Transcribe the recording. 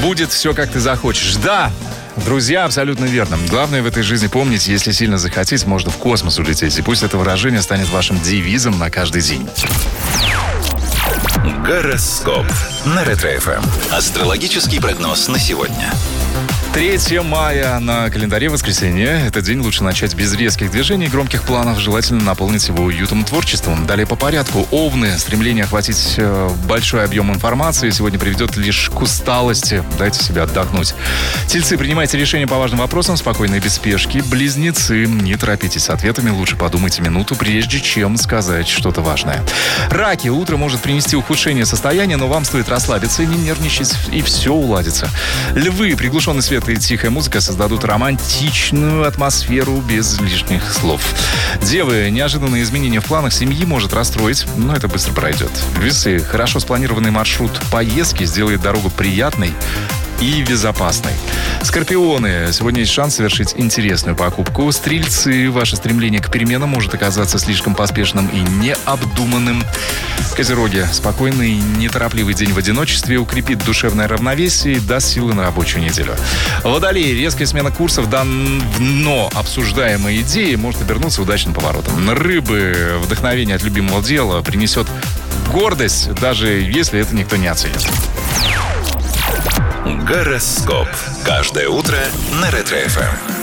будет все, как ты захочешь. Да, друзья, абсолютно верно. Главное в этой жизни помнить, если сильно захотеть, можно в космос улететь. И пусть это выражение станет вашим девизом на каждый день. Гороскоп на Ретро-ФМ. Астрологический прогноз на сегодня. 3 мая на календаре воскресенье. Этот день лучше начать без резких движений и громких планов. Желательно наполнить его уютом и творчеством. Далее по порядку. Овны. Стремление охватить большой объем информации сегодня приведет лишь к усталости. Дайте себе отдохнуть. Тельцы. Принимайте решения по важным вопросам спокойно и без спешки. Близнецы. Не торопитесь с ответами. Лучше подумайте минуту, прежде чем сказать что-то важное. Раки. Утро может принести ухудшение состояния, но вам стоит расслабиться и не нервничать, и все уладится. Львы. Приглушенный свет и тихая музыка создадут романтичную атмосферу без лишних слов. Девы. Неожиданные изменения в планах семьи может расстроить, но это быстро пройдет. Весы. Хорошо спланированный маршрут поездки сделает дорогу приятной и безопасной. Скорпионы. Сегодня есть шанс совершить интересную покупку. Стрельцы. Ваше стремление к переменам может оказаться слишком поспешным и необдуманным. Козероги. Спокойный и неторопливый день в одиночестве укрепит душевное равновесие и даст силы на рабочую неделю. Водолеи. Резкая смена курсов, давно обсуждаемой идеи может обернуться удачным поворотом. Рыбы. Вдохновение от любимого дела принесет гордость, даже если это никто не оценит. Гороскоп. Каждое утро на Ретро-ФМ.